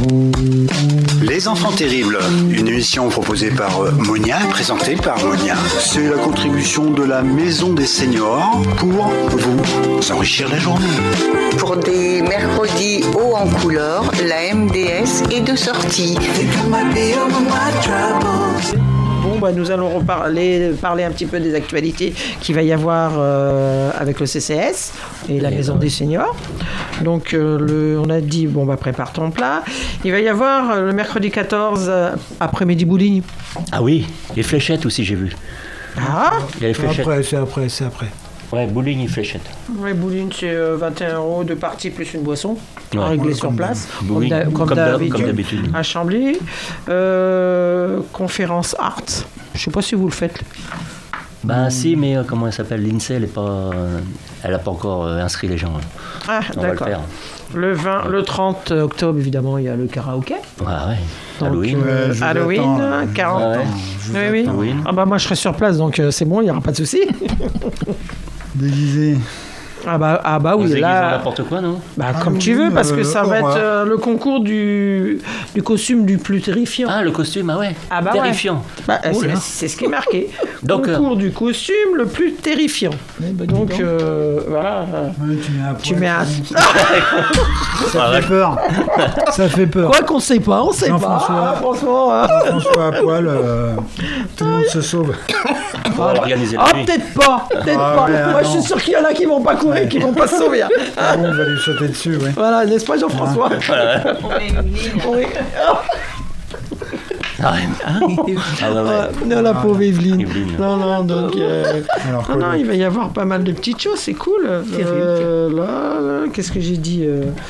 Les Enfants Terribles, une émission proposée par Monia, présentée par Monia. C'est la contribution de la Maison des Seniors pour vous enrichir la journée. Pour des mercredis hauts en couleur, la MDS est de sortie. Bon, nous allons parler un petit peu des actualités qu'il va y avoir avec le CCS et la Maison des Seniors. Donc, on a dit, prépare ton plat. Il va y avoir le mercredi 14 après-midi bowling. Ah oui, les fléchettes aussi, j'ai vu. Ah, il y a les fléchettes. C'est après. Ouais, bowling et fléchettes. Ouais, bowling, c'est 21 € de partie plus une boisson, réglée sur place, comme d'habitude, à Chambly. Conférence art, je ne sais pas si vous le faites. Si, mais comment elle s'appelle, l'INSEE, elle n'a pas encore inscrit les gens. Ah, on d'accord. va le faire. Le 30 octobre, évidemment, il y a le karaoké. Ouais. Donc, Halloween. Halloween, 40 ans. Oui. Halloween. Moi, je serai sur place, donc c'est bon, il n'y aura pas de souci. Déguisé. Oui, là. N'importe quoi, non? Comme tu veux, parce que ça va être le concours du costume du plus terrifiant. Ah, le costume, terrifiant. Ouais. C'est ce qui est marqué. Concours du costume le plus terrifiant. Donc, voilà. Tu mets un. Ça fait peur. Ça fait peur. Quoi qu'on sait pas, on sait pas. François à poil, tout le monde se sauve. Peut-être pas. Moi, je suis sûr qu'il y en a qui vont pas courir, qui vont pas se sauver. On va lui sauter dessus, ouais. Voilà, n'est-ce pas, Jean-François? Non, la pauvre Evelyne. Non, donc. Il va y avoir pas mal de petites choses, c'est cool. Là, qu'est-ce que j'ai dit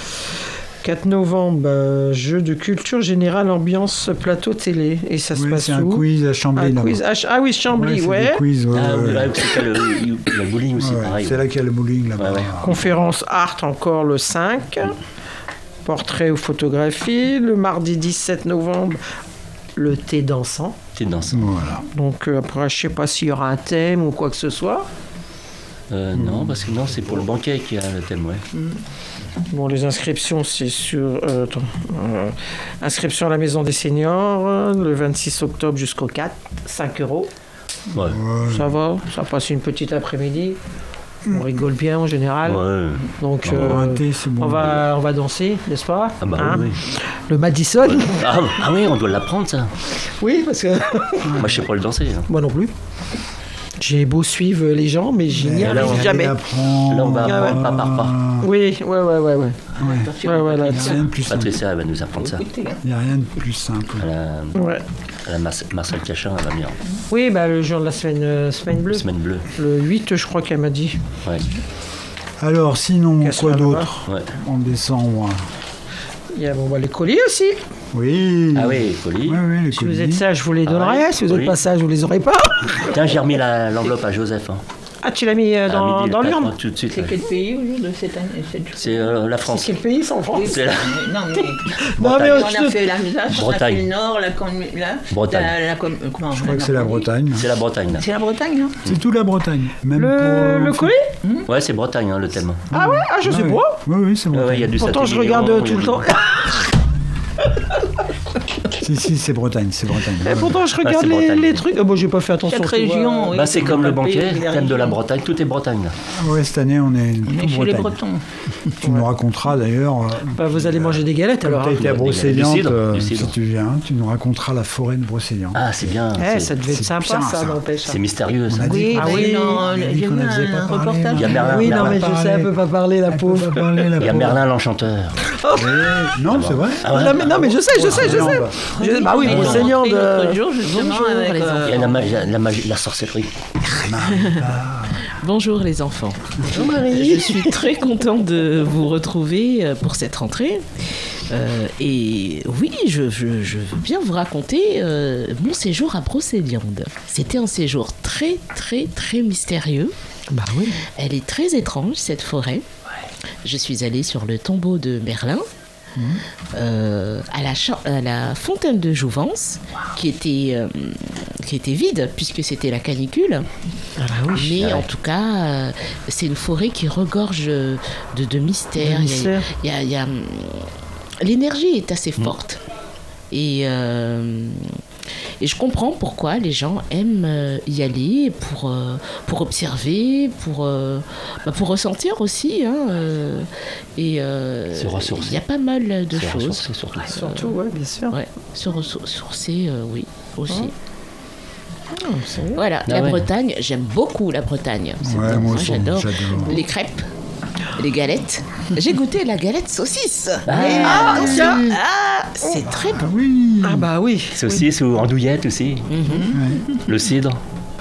4 novembre, jeu de culture générale, ambiance plateau télé. Et ça se passe où? C'est un quiz à Chambly. Chambly, ouais. Quiz, c'est le bowling aussi, pareil. C'est là qu'il y a le bowling, là-bas. Ouais. Conférence art encore le 5. Portrait ou photographie. Le mardi 17 novembre, le thé dansant. Voilà. Donc après, je ne sais pas s'il y aura un thème ou quoi que ce soit. Non, parce que c'est pour le banquet qu'il y a le thème, ouais. Les inscriptions, c'est sur... inscription à la Maison des Seniors, le 26 octobre jusqu'au 4, 5 €. Ouais. Ça va, ça passe une petite après-midi. On rigole bien en général. Ouais. Donc, c'est bon. on va danser, n'est-ce pas? Oui. Le Madison. Oui, on doit l'apprendre, ça. Oui, parce que... Moi, je sais pas le danser. Moi non plus. J'ai beau suivre les gens, mais je n'y arrive jamais. Là, on va apprendre pas par pas. Oui, ouais. Patricia, elle va nous apprendre ça. Il n'y a rien de plus simple. Marcel Cachin, elle va venir. Oui, le jour de la semaine bleue. Semaine bleue. Le 8, je crois qu'elle m'a dit. Ouais. Alors, sinon, quoi d'autre en décembre? Il y a les colis aussi. Oui. Ah oui, les colis. Oui, les si colis. vous êtes sage, vous les donnerez. Si vous n'êtes pas sage, vous les aurez pas. Tiens, j'ai remis l'enveloppe à Joseph. Ah, tu l'as mis dans l'urne? Tout de suite. C'est quel pays au jour de cette année? C'est la France. C'est quel pays, c'est en France? C'est la... on a fait l'Alsace, on a fait le Nord, Bretagne. Je crois que c'est la Bretagne. C'est la Bretagne. C'est la Bretagne, hein? C'est toute la Bretagne. Même le colis? Ouais, c'est Bretagne, le thème. Ah ouais? Ah, je sais pas. Oui, c'est Bretagne. Il y a du pourtant, je regarde tout le temps. Si, c'est Bretagne. Et pourtant, je regarde les trucs. J'ai pas fait attention. Chaque région, c'est comme le banquet, thème de la Bretagne, tout est Bretagne. Là. Oui, cette année, on est chez les Bretons. Tu nous raconteras d'ailleurs. Vous allez manger des galettes alors. Tu as été à Brocéliande, si tu viens, tu nous raconteras la forêt de Brocéliande. Ah, c'est bien. Ça devait être sympa, ça n'empêche. C'est mystérieux, ça. Oui, il y a un reportage. Oui, non, mais je sais, elle peut pas parler, la pauvre. Il y a Merlin l'Enchanteur. Non, c'est vrai. Non, mais je sais. Bah oui, Brocéliande. L'autre jour, justement, avec il y a la sorcellerie. Bonjour les enfants. Bonjour Marie. Je suis très contente de vous retrouver pour cette rentrée. Et oui, je veux bien vous raconter mon séjour à Brocéliande. C'était un séjour très, très, très mystérieux. Bah oui. Elle est très étrange, cette forêt. Je suis allée sur le tombeau de Merlin. À la fontaine de Jouvence, qui était vide puisque c'était la canicule. Mais en tout cas, c'est une forêt qui regorge de mystères. Il y a l'énergie est assez forte. Et je comprends pourquoi les gens aiment y aller pour observer, pour ressentir aussi. Se ressourcer. Il y a pas mal de choses. Surtout, ouais, bien sûr. Ouais, se ressourcer, oui, aussi. Voilà, la Bretagne, j'aime beaucoup la Bretagne. Ouais, moi aussi, j'adore les crêpes, les galettes. J'ai goûté la galette saucisse. C'est très bon. Oui. Ah bah oui. Saucisse ou andouillette aussi. Le cidre.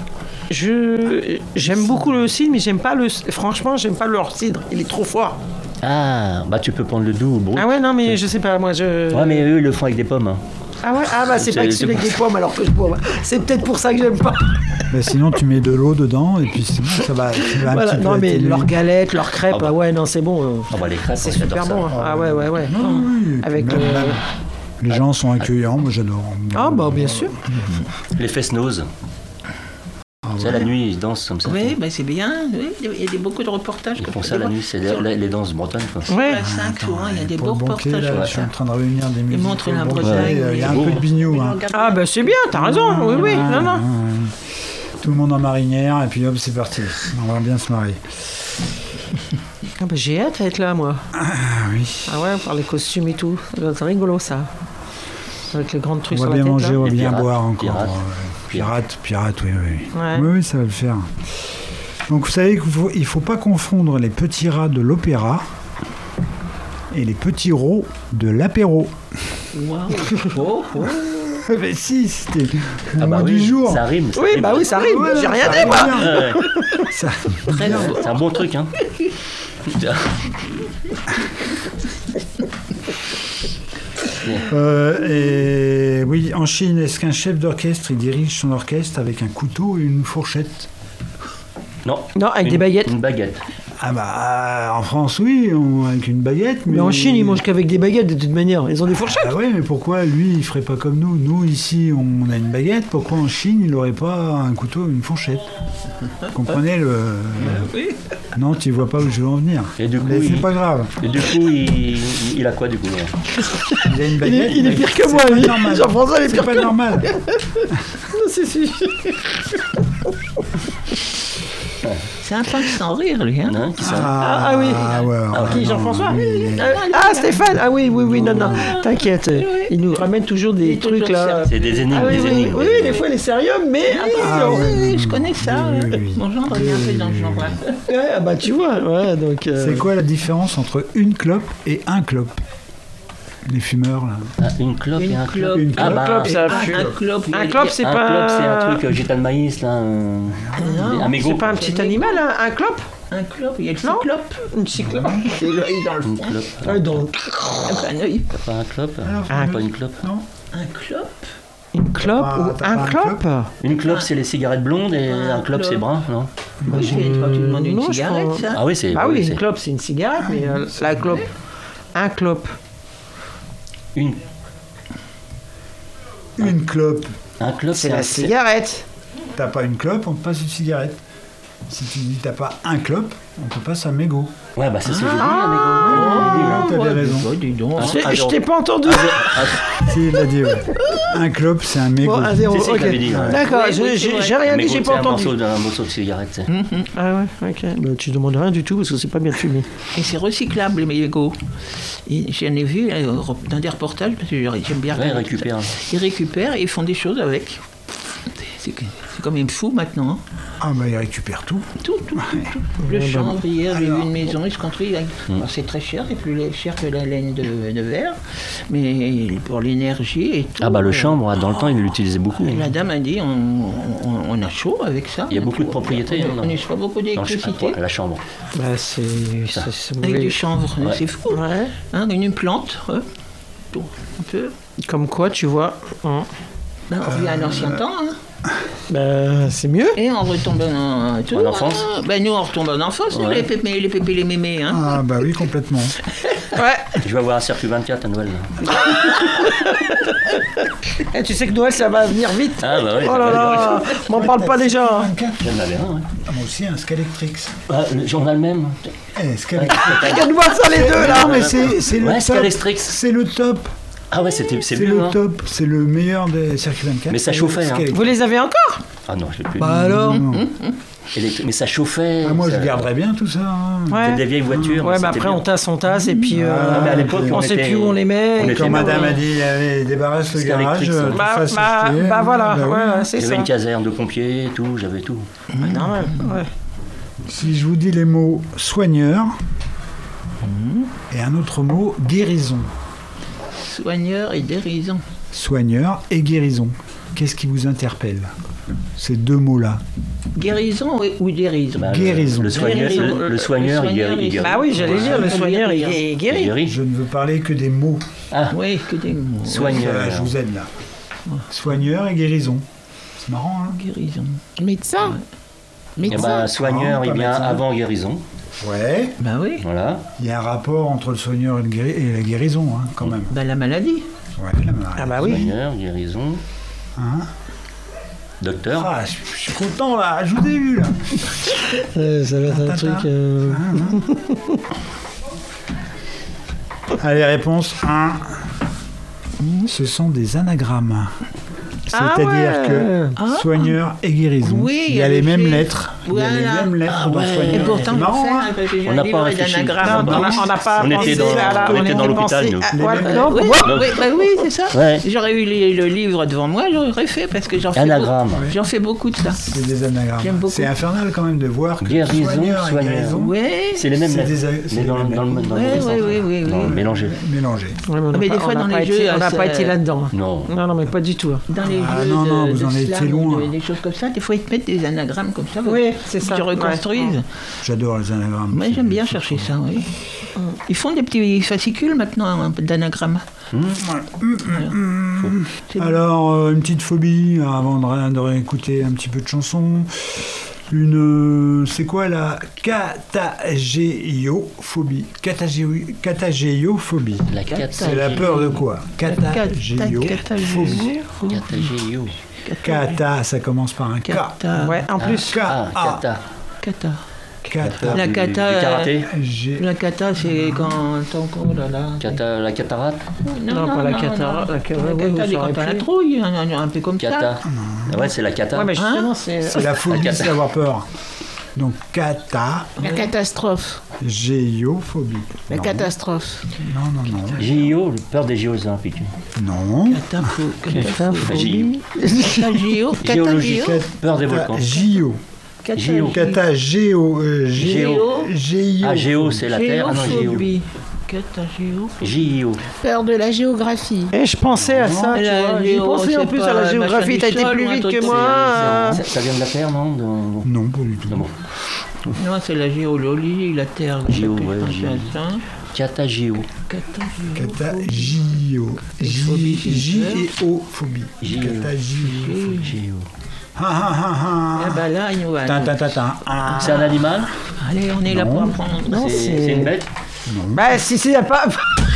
J'aime beaucoup le cidre, mais franchement, j'aime pas leur cidre. Il est trop fort. Ah, bah tu peux prendre le doux ou brut. Ah ouais, non, mais je sais pas, moi Ouais, mais eux, ils le font avec des pommes. Ah ouais, c'est pas que celui avec des pommes alors que je bois. C'est peut-être pour ça que j'aime pas. Mais sinon, tu mets de l'eau dedans et puis c'est bon, ça va. Voilà, non, mais leurs galettes, leurs crêpes, non, c'est bon. Les crêpes, c'est super bon. Ah ouais. Non, oui. Avec les gens sont accueillants, moi j'adore. Ah bah bien sûr. Les fest-noz. Ça, la nuit, ils dansent comme ça. Oui, c'est bien. Oui, il y a beaucoup de reportages. Ils font ça la nuit, c'est les danses bretonnes. Ouais. Il y a des beaux reportages. Là, je suis en train de réunir des musiques. Ils montrent la Bretagne. Il y a un peu de bignou. Ah bah c'est bien, t'as raison. Oui. Non. Tout le monde en marinière et puis hop, c'est parti. On va bien se marier. Ah bah j'ai hâte d'être là, moi. Ah oui. Ah ouais, par les costumes et tout. C'est rigolo, ça. Avec les grands trucs sur la tête. On va bien manger, on va bien pirates, boire encore. Pirate, oui. Ouais. Oui, ça va le faire. Donc vous savez qu'il ne faut pas confondre les petits rats de l'opéra et les petits rots de l'apéro. Wow. Mais si, c'était le mot du jour. Ça rime. Oui, ça rime. J'ai rien dit, moi. C'est un bon truc, hein. Et oui, en Chine, est-ce qu'un chef d'orchestre il dirige son orchestre avec un couteau et une fourchette? Non, avec des baguettes. Une baguette. Ah bah en France oui, avec une baguette. Mais en Chine ils mangent qu'avec des baguettes de toute manière. Ils ont des fourchettes. Ah ouais, mais pourquoi lui il ferait pas comme nous? Nous ici on a une baguette. Pourquoi en Chine il n'aurait pas un couteau et une fourchette? Vous comprenez le... Oui. Non, tu vois pas où je veux en venir. Et du coup, mais c'est pas grave. Et du coup il a quoi du coup? Il a une baguette. Il est pire que moi lui. Jean-François il est pire que moi. C'est pas normal. Non, si. C'est un punk sans rire, lui. Hein. Non, qui ça? Ah oui. Qui, Jean-François? Stéphane. Ah oui, non. T'inquiète. Il nous ramène toujours des trucs là. C'est des énigmes, Oui, des fois il est sérieux, mais attention. Oui, je connais ça. Oui. Mon gendre est un peu dans ce genre-là. Bah tu vois, donc... C'est quoi la différence entre une clope et un clope? Les fumeurs là. Une clope et un clope. Une clope, Un clope, c'est un pas... clope, c'est un truc gitan de maïs là. Un mégot. C'est pas un petit animal, un clope? Un clope, il y a le cyclope. Une cyclope. C'est l'œil dans le fond. Un œil. Pas un clope. Pas une clope. Non. Un clope. Une clope ou un clope? Une clope, c'est les cigarettes blondes et un clope, c'est brun, non? Quand tu demandes une cigarette, ça. Ah oui, c'est... Ah oui, une clope, c'est une cigarette, mais la clope... Un clope. Une clope. Un clope, c'est la cigarette. T'as pas une clope, on te passe une cigarette. Si tu dis t'as pas un clope, on te passe un mégot. Ouais, bah c'est ce que j'ai dit, un mégot. T'avais raison. Je t'ai pas entendu. Si, il l'a dit, ouais. Un clope, c'est un mégot. C'est ce que j'avais dit. D'accord, j'ai rien dit, j'ai pas entendu. Un morceau de cigarette, Ah ouais, ok. Bah, tu demandes rien du tout parce que c'est pas bien de fumer. Et c'est recyclable, les mégots. J'en ai vu dans des reportages, parce que j'aime bien. Ouais, ils récupèrent et ils font des choses avec. C'est quand même fou maintenant. Hein. Ah bah ils récupèrent tout. Tout. Le chanvre, hier j'ai vu une maison, ils se construisent. C'est très cher, c'est plus cher que la laine de verre, mais pour l'énergie et tout. Ah bah le chanvre, dans le temps, ils l'utilisaient beaucoup. La dame a dit, on a chaud avec ça. Il y a beaucoup de propriétés. On n'utilise pas beaucoup d'électricité. La chambre. Bah c'est avec du chanvre, c'est fou. Ouais. Hein, une plante, un peu. Comme quoi, tu vois. On revient à l'ancien temps. Hein. C'est mieux. Et on retombe en enfance. Nous, on retombe en enfance, les pépés, les mémés. Hein. Ah, bah oui, complètement. Ouais. Je vais avoir un circuit 24 à Noël. Tu sais que Noël, ça va venir vite. Ah, bah oui. Oh là là, m'en parle pas déjà. J'en avais un, ouais. Moi aussi, un Scalectrix. J'en ai le même. Scalectrix. Regarde-moi ça, les deux, là. Non, mais c'est le top. Scalectrix. C'est le top. Ah ouais, c'est C'est mieux, le top. C'est le meilleur des circuits 24. Mais ça chauffait, hein. Vous les avez encore? Ah non, je l'ai plus. Bah alors. Mais ça chauffait. Ah, moi, je garderais bien tout ça. Hein. C'était des vieilles voitures. Ouais, mais après, on tasse, et puis mais à l'époque, on sait plus où on les met. Quand madame a dit, allez, débarrasse le garage, bah voilà, c'est ça. J'avais une caserne de pompiers et tout, j'avais tout. Normal, ouais. Si je vous dis les mots soigneur et un autre mot guérison. Soigneur et dérision. Soigneur et guérison. Qu'est-ce qui vous interpelle, ces deux mots-là? Guérison ou dérision? Guérison. Le soigneur, il guérit. Bah oui, j'allais dire, le soigneur, il guérit. Je ne veux parler que des mots. Ah, oui, que des mots. Soigneur. Voilà, je vous aide là. Soigneur et guérison. C'est marrant, hein? Guérison. Médecin. Soigneur, il vient avant guérison. Ouais. Bah oui. Voilà. Il y a un rapport entre le soigneur et la guérison, hein, quand même. Bah la maladie. Ouais, la maladie. Ah bah oui. Soigneur, guérison. Hein? Docteur. Ah, je suis content là, je vous ai vu là. Ça va être un truc. Allez, réponse 1. Ce sont des anagrammes. C'est-à-dire que soigneur et guérison, Oui, il y a les mêmes lettres. Voilà. Il y a les mêmes lettres dans soigneur. Et pourtant, c'est marrant, hein? On n'a pas réfléchi. On n'a pas On était dans l'hôpital, nous. Oui, c'est ça. Ouais. J'aurais eu le livre devant moi, j'aurais fait parce que j'en fais Anagramme. beaucoup. J'en fais beaucoup de ça. C'est des anagrammes. J'aime beaucoup. C'est infernal quand même de voir que Guérison, soigneur et soigneur. guérison, Oui. C'est les mêmes C'est lettres. des- Mais dans le Oui. mélangé. mélangés. Mais des fois, dans les jeux, on n'a ça- pas été là-dedans. Non. Non, mais pas du tout. Dans les Ah, jeux non, de vous en étiez slam ou loin. des choses comme ça, des fois ils te mettent des anagrammes comme ça. Oui, c'est ça. Tu reconstruisses. J'adore les anagrammes. Moi j'aime bien chercher ça, oui. Ils font des petits fascicules maintenant d'anagrammes. C'est Alors, une petite phobie, avant de réécouter un petit peu de chansons. C'est quoi la catagéophobie? Catagéophobie. La C'est la peur de quoi? Catagéophobie. Catagéo. Kata, ça commence par un K. Kata. Ouais, en plus. Ah, kata. Kata. Kata. La Du kata. karaté. La kata, c'est quand oh là là. La cataracte. Non, pas la kata. La Kata, c'est quand t'as la trouille, un peu comme ça. Kata. Ouais, c'est la kata. Ouais, mais justement, c'est. C'est la phobie, Kata. c'est d'avoir peur. Donc, kata, La catastrophe. géophobie. La Non. catastrophe. Non. JO, peur des JO olympiques. Non. JO. Géologie. Peur des volcans. Géo. Géo. Kata, géo. Ah, Géo, c'est la Terre. Ah non, Géo. Géophobie. Catagéo. JO. Peur de la géographie. Et je pensais à ça, tu La vois. J'y géo, pensais en c'est plus pas à la le géographie. machin T'as du été sol plus ou un vite truc que comme moi. Ça vient de la Terre, non? Non, pas du tout. Non, bon. Non, c'est la géologie, la terre. Géo, Je sais plus ouais, comment géo. ça. Kata, Catagéo. géo. J-E-O-phobie. Géo. Kata, géo. Géo. Ha, ha, ha, Ah ha. bah là, il nous va. Ah. C'est un animal? Allez, on est là pour apprendre. Non, C'est une bête? Bah, si, y a pas.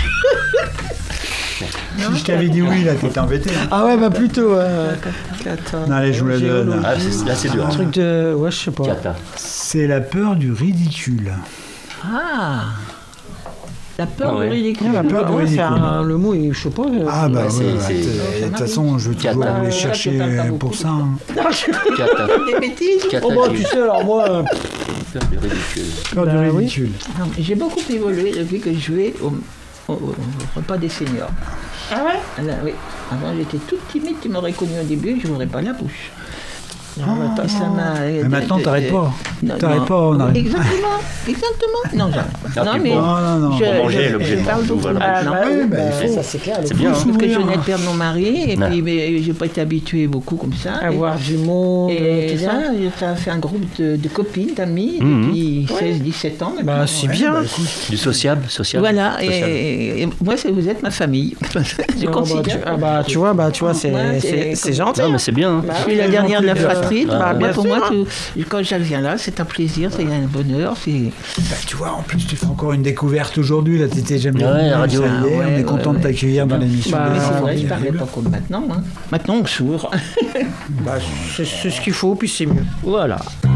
Si je t'avais dit oui, là, t'étais embêté. Hein. Ah ouais, bah plutôt. Kata. Non, allez, je vous la donne. Ah, là, c'est dur. Un truc de. Ouais, je sais pas. Kata. C'est la peur du ridicule. Ah, la peur Ah ouais. du ridicule. La peur du Ouais, c'est ridicule. le mot, je sais pas. Ah bah Ouais, c'est- ouais, c'est- de toute façon, je veux toujours Kata. aller chercher pour ça. Hein. Kata. Des bêtises. Oh bah, tu sais, alors moi. Peur du ridicule. Peur du Bah oui. ridicule. Non, mais j'ai beaucoup évolué depuis que je jouais au repas des seniors. Ah ouais? Alors, oui. Avant, j'étais toute timide, tu m'aurais connu au début, je n'ouvrais pas la bouche. Ah, Et ça m'a- Mais maintenant, t'arrêtes pas. Non, T'arrêtes non. pas, on arrête. Exactement. Non, j'arrête. Ah, Non, tu mais peux. Non. je- Pour manger, je- l'objet je de parle manger, beaucoup voilà. maintenant. ouais, bah, il faut. Ça, c'est clair. C'est bien, hein. Parce que je s'ouvrir. venais de perdre mon mari, et Ouais. puis mais j'ai pas été habituée beaucoup comme ça. Avoir du monde, Et tout ça. ça, ça a fait un groupe de copines, d'amis, Mhm. depuis 16-17 ans maintenant. Bah, c'est bien. Du sociable. Voilà, Social. et moi, vous êtes ma famille. Je Non, considère. tu vois, c'est Ouais, gentil. Non, mais c'est bien. hein. Je suis la dernière de la gentil de dire fratrie. Astrid, pour moi, sûr. Quand je viens là, c'est un plaisir, c'est un bonheur. Tu vois, en plus, tu fais encore une découverte aujourd'hui. Là, t'étais jamais venu. Radio. On est content de t'accueillir dans l'émission. C'est vrai, je parlais pas comme maintenant. Maintenant, on s'ouvre. C'est ce qu'il faut, puis c'est mieux. Voilà.